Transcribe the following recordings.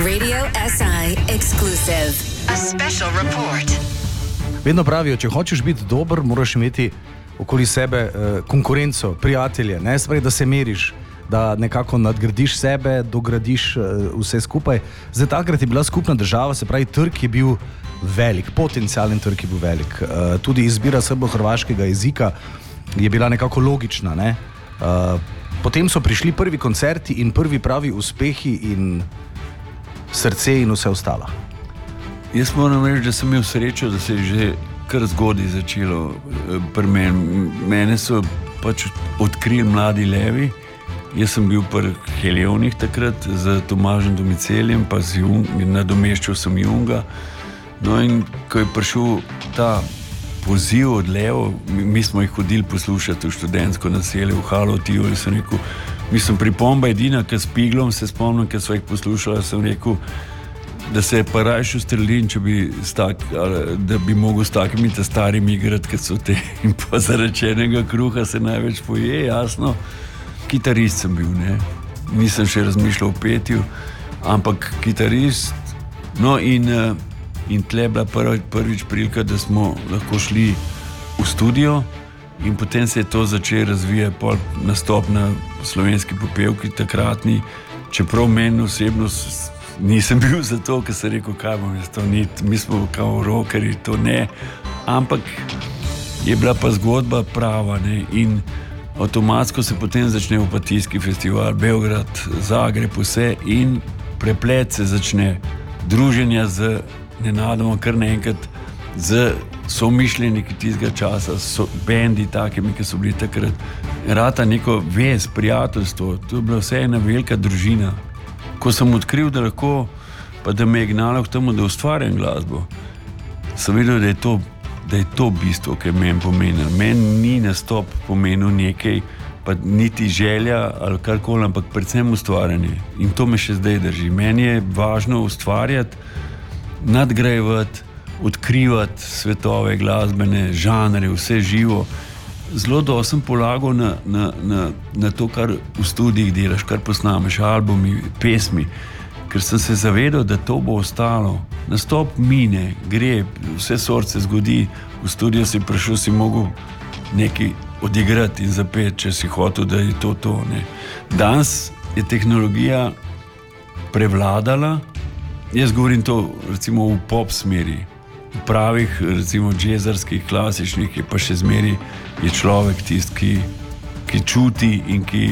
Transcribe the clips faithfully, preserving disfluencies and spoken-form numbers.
Radio S I exclusive. A special report. Vedno pravijo, če hočeš biti dober, moraš imeti okoli sebe eh, konkurenco, prijatelje, ne spravi, da se meriš, da nekako nadgradiš sebe, dogradiš eh, vse skupaj. Zdaj, takrat je bila skupna država, se pravi, trg je bil velik, potencialen trg je bil velik. Eh, tudi izbira srbo-hrvaškega jezika je bila nekako logična, ne? Eh, potem so prišli prvi koncerti in prvi pravi uspehi in srce in vse ostalo. Jaz moram reči, da sem imel srečo, da se je že kar zgodaj začelo pri meni. Mene so pač odkrili Mladi levi. Jaz sem bil pri Helionih takrat z Tomažem Domicelijem, pa z Jung, nadomeščal sem Junga. No in ko je prišel ta poziv od Levo, mi, mi smo jih hodili poslušati v študentsko naselje, v Halo Tivoli, sem rekel, mislim, pripomba edina, ki s Piglom se spomnim, ker so jih poslušali, sem rekel, da se je pa rajš ustrelil, če bi stak, da bi mogel s takimi ta starimi igrati, ker so te in pa zarečenega kruha se največ poje, jasno. Kitarist sem bil, ne. Nisem še razmišljal o petju, ampak kitarist. No in, in tle bila prvi, prvič prilika, da smo lahko šli v studio in potem se je to začelo razvijati, pol nastop na Slovenski popevki takratni, čeprav meni osebno nisem bil za to, ker sem rekel, kaj bom jaz to ni, mi smo kao rockeri, to ne, ampak je bila pa zgodba prava, ne, in avtomatsko se potem začne Opatijski festival, Beograd, Zagreb, vse in preplet se začne druženja z nenadoma kar naenkrat z somišljeniki tistega časa, so bendi takimi, ki so bili takrat, rata neko vez, prijateljstvo, to je bila vse ena velika družina. Ko sem odkril, da lahko, pa da me je gnalo k temu, da ustvarjam glasbo, sem videl, da je to, da je to bistvo, ki je meni pomenilo. Meni ni nastop pomenil nekaj, pa niti želja ali karkoli, ampak predvsem ustvarjanje. In to me še zdaj drži. Meni je važno ustvarjati, nadgrajevati, odkrivati svetove, glasbene, žanre, vse živo. Zelo dosti sem polagal na, na, na, na to, kar v studijih delaš, kar posnameš, albumi, pesmi, ker sem se zavedal, da to bo ostalo. Nastop mine, gre, vse sorte se zgodi, v studio si prišel, si mogel nekaj odigrati in zapeti, če si hotel, da je to to. Ne. Danes je tehnologija prevladala, jaz govorim to recimo v pop smeri, v pravih, recimo džezarskih, klasičnih, je pa še zmeri je človek tist, ki, ki čuti in ki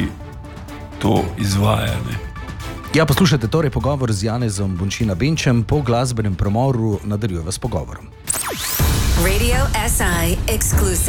to izvaja. Ne. Ja, poslušajte torej pogovor z Janezom Bončina Benčem, po glasbenem premoru nadaljujeva s pogovorom. Radio S I exclusive.